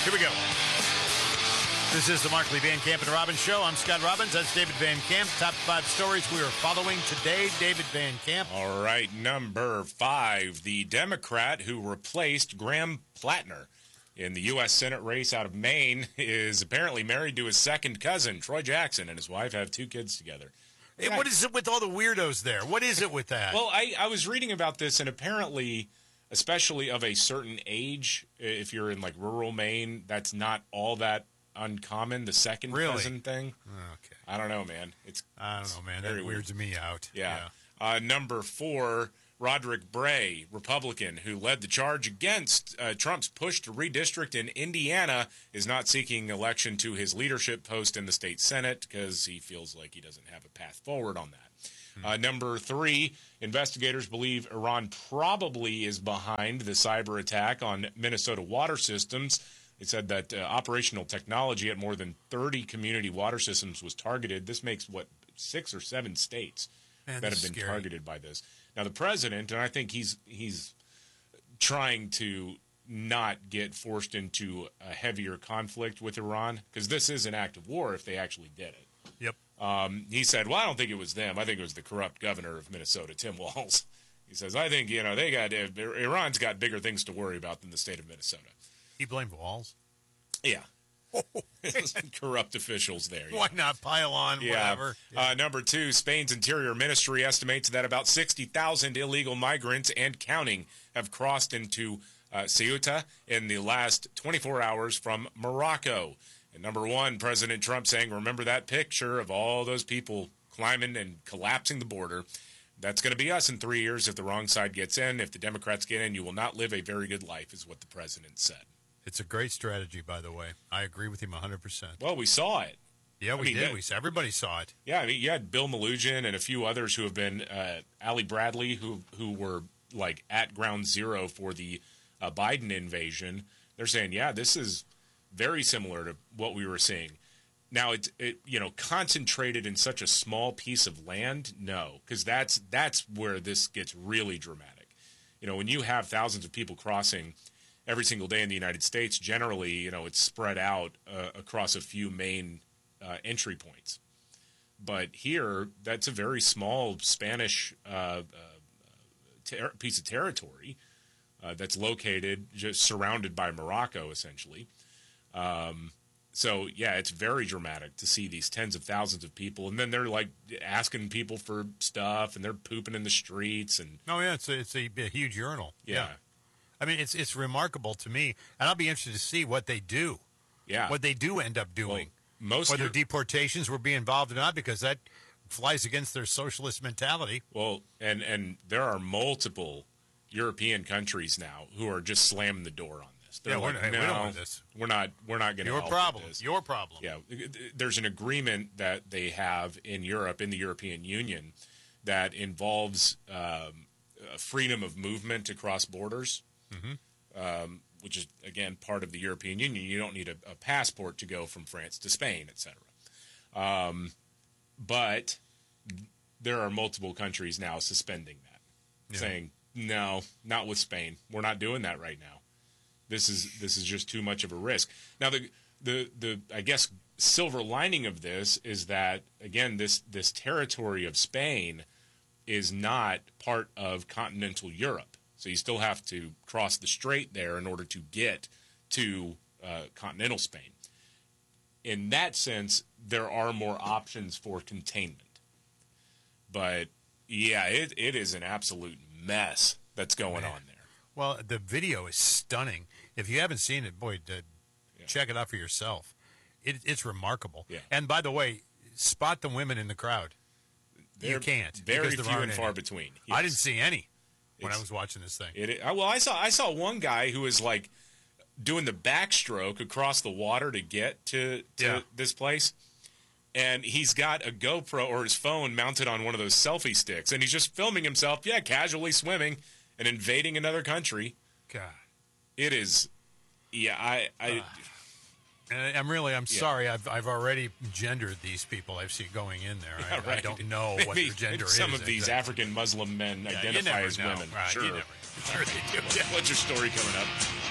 Here we go. This is the Markley Van Camp and Robbins Show. I'm Scott Robbins. That's David Van Camp. Top 5 stories we are following today. David Van Camp. All right, number 5, the Democrat who replaced Graham Plattner in the U.S. Senate race out of Maine is apparently married to his second cousin, Troy Jackson, and his wife have 2 kids together. Hey, what is it with all the weirdos there? What is it with that? Well, I was reading about this, and apparently, especially of a certain age, if you're in like rural Maine, that's not all that uncommon, the second cousin thing. Okay. I don't know, man. I don't know, man. That weirds me out. Yeah. Number 4, Roderick Bray, Republican, who led the charge against Trump's push to redistrict in Indiana, is not seeking election to his leadership post in the state Senate because he feels like he doesn't have a path forward on that. Number 3, investigators believe Iran probably is behind the cyber attack on Minnesota water systems. It said that operational technology at more than 30 community water systems was targeted. This makes, 6 or 7 states that have been targeted by this. Now, the president, and I think he's trying to not get forced into a heavier conflict with Iran, because this is an act of war if they actually did it. Yep. He said, well, I don't think it was them. I think it was the corrupt governor of Minnesota, Tim Walz. He says, I think, Iran's got bigger things to worry about than the state of Minnesota. He blamed Walz? Yeah. Corrupt officials there. Yeah. Why not pile on, whatever? Yeah. Number 2, Spain's Interior Ministry estimates that about 60,000 illegal migrants and counting have crossed into Ceuta in the last 24 hours from Morocco. And number 1, President Trump saying, remember that picture of all those people climbing and collapsing the border? That's going to be us in 3 years if the wrong side gets in. If the Democrats get in, you will not live a very good life, is what the president said. It's a great strategy, by the way. I agree with him 100%. Well, we saw it. Yeah, we did. Everybody saw it. Yeah, I mean, you had Bill Melugin and a few others who have been, Ali Bradley, who were like at ground zero for the Biden invasion. They're saying, yeah, this is very similar to what we were seeing. Now, it concentrated in such a small piece of land, no, because that's where this gets really dramatic. When you have thousands of people crossing every single day in the United States, generally, it's spread out across a few main entry points. But here, that's a very small Spanish piece of territory that's located, just surrounded by Morocco, essentially. So, yeah, it's very dramatic to see these tens of thousands of people. And then they're, like, asking people for stuff, and they're pooping in the streets. And oh, yeah, it's a huge urinal. Yeah. I mean, it's remarkable to me, and I'll be interested to see what they do. Yeah. What they do end up doing. Well, whether deportations will be involved or not, because that flies against their socialist mentality. Well, and there are multiple European countries now who are just slamming the door on this. They're we don't want this. We're not going to help with this. Your problem. Yeah. There's an agreement that they have in Europe, in the European Union, that involves freedom of movement across borders. Mm-hmm. Which is, again, part of the European Union. You don't need a passport to go from France to Spain, etc. But there are multiple countries now suspending that, saying, no, not with Spain. We're not doing that right now. This is just too much of a risk. Now, the I guess, silver lining of this is that, again, this territory of Spain is not part of continental Europe. So you still have to cross the strait there in order to get to continental Spain. In that sense, there are more options for containment. But, yeah, it is an absolute mess that's going on there. Well, the video is stunning. If you haven't seen it, boy, check it out for yourself. It's remarkable. Yeah. And, by the way, spot the women in the crowd. You can't. Very few and far between. Yes. I didn't see any. When I was watching this thing. Well, I saw one guy who was like doing the backstroke across the water to get to this place, and he's got a GoPro or his phone mounted on one of those selfie sticks, and he's just filming himself, casually swimming and invading another country. God, it is. Yeah, I'm sorry. I've already gendered these people I see going in there. I don't know what their gender is. Some of these African Muslim men identify as women. Right. Sure. Sure they do. What's your story coming up?